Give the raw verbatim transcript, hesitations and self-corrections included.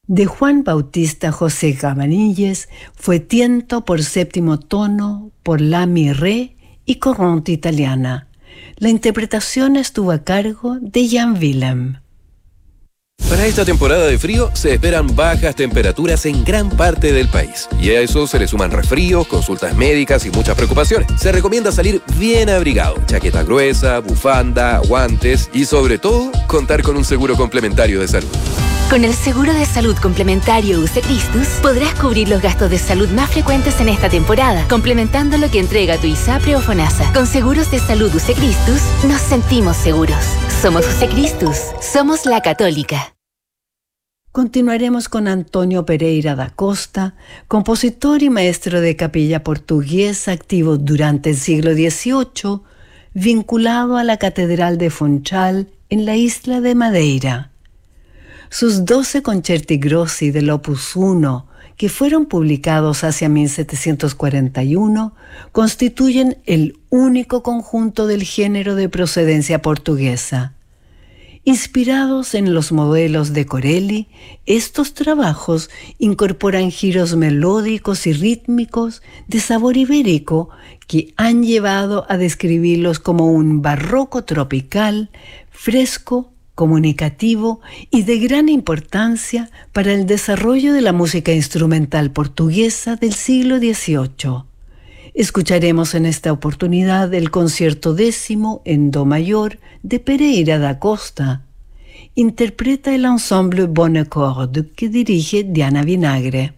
de Juan Bautista José Cabanilles fue tiento por séptimo tono por la mi re y corronte italiana. La interpretación estuvo a cargo de Jan Willem. Para esta temporada de frío se esperan bajas temperaturas en gran parte del país. Y a eso se le suman resfríos, consultas médicas y muchas preocupaciones. Se recomienda salir bien abrigado, chaqueta gruesa, bufanda, guantes y sobre todo contar con un seguro complementario de salud. Con el seguro de salud complementario Usecristus podrás cubrir los gastos de salud más frecuentes en esta temporada, complementando lo que entrega tu ISAPRE o FONASA. Con seguros de salud Usecristus nos sentimos seguros. Somos Usecristus, somos la Católica. Continuaremos con Antonio Pereira da Costa, compositor y maestro de capilla portugués activo durante el siglo dieciocho, vinculado a la Catedral de Funchal en la isla de Madeira. Sus doce concerti grossi del Opus uno, que fueron publicados hacia mil setecientos cuarenta y uno, constituyen el único conjunto del género de procedencia portuguesa. Inspirados en los modelos de Corelli, estos trabajos incorporan giros melódicos y rítmicos de sabor ibérico que han llevado a describirlos como un barroco tropical, fresco, comunicativo y de gran importancia para el desarrollo de la música instrumental portuguesa del siglo dieciocho. Escucharemos en esta oportunidad el concierto décimo en do mayor de Pereira da Costa. Interpreta el ensemble Bonne Corde que dirige Diana Vinagre.